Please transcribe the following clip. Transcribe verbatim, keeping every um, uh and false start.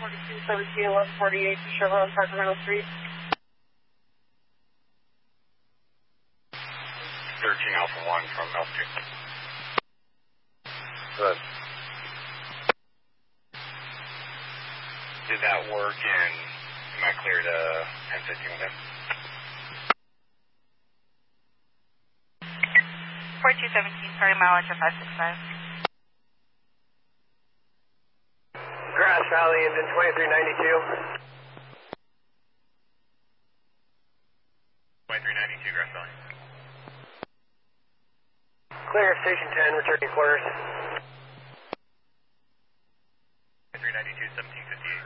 forty-two seventeen, eleven forty-eight, Chevron, Sacramento Street. thirteen Alpha one from altitude. Good. Did that work, and am I clear to ten fifteen with him? forty-two seventeen, sorry, mileage of five six five. Grass Valley, engine twenty-three ninety-two. twenty-three ninety-two, Grass Valley. Clear, station ten, returning quarters. twenty-three ninety-two, seventeen fifty-eight.